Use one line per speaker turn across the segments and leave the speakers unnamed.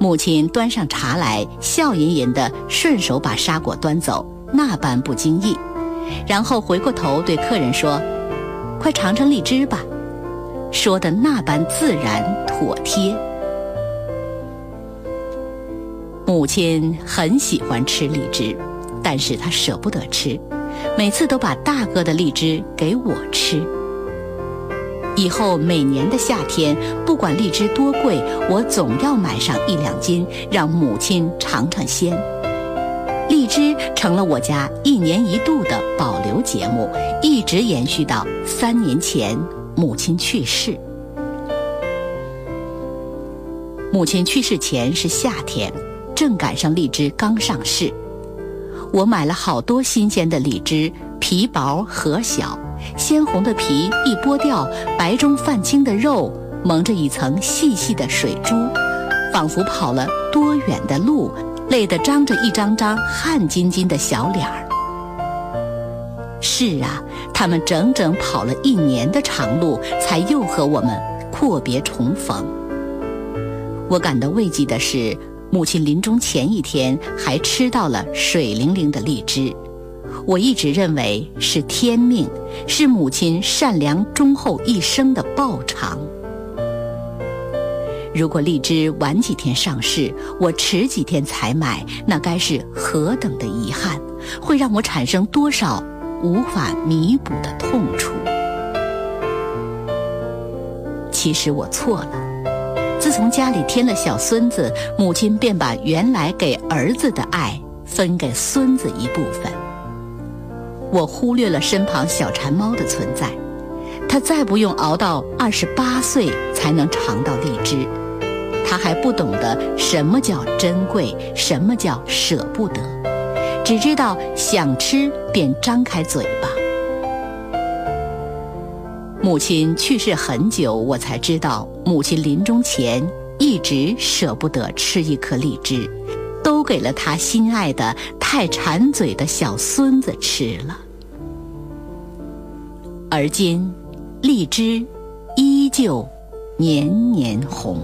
母亲端上茶来，笑吟吟地顺手把沙果端走，那般不经意，然后回过头对客人说：“快尝尝荔枝吧。”说的那般自然妥帖。母亲很喜欢吃荔枝，但是她舍不得吃，每次都把大个的荔枝给我吃。以后每年的夏天，不管荔枝多贵，我总要买上1-2斤，让母亲尝尝鲜。荔枝成了我家1年1度的保留节目，一直延续到3年前母亲去世。母亲去世前是夏天，正赶上荔枝刚上市。我买了好多新鲜的荔枝，皮薄核小，鲜红的皮一剥掉，白中泛青的肉蒙着一层细细的水珠，仿佛跑了多远的路，累得张着一张张汗津津的小脸儿。是啊，他们整整跑了1年的长路，才又和我们阔别重逢。我感到慰藉的是，母亲临终前1天还吃到了水灵灵的荔枝。我一直认为是天命，是母亲善良忠厚一生的报偿。如果荔枝晚几天上市，我迟几天才买，那该是何等的遗憾，会让我产生多少无法弥补的痛楚。其实我错了，自从家里添了小孙子，母亲便把原来给儿子的爱分给孙子一部分。我忽略了身旁小馋猫的存在，他再不用熬到28岁才能尝到荔枝，他还不懂得什么叫珍贵，什么叫舍不得，只知道想吃便张开嘴巴。母亲去世很久，我才知道母亲临终前一直舍不得吃一颗荔枝，都给了她心爱的太馋嘴的小孙子吃了。而今荔枝依旧年年红。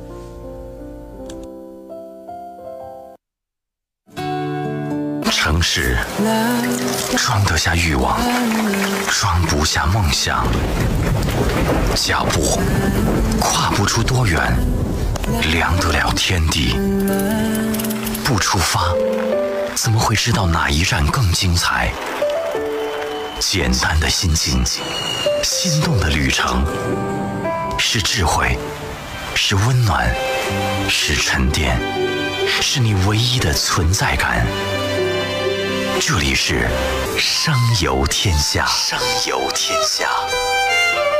城市装得下欲望，装不下梦想。脚步跨不出多远，量得了天地。不出发，怎么会知道哪一站更精彩？简单的心境，心动的旅程，是智慧，是温暖，是沉淀，是你唯一的存在感。这里是声游天下，声游天下。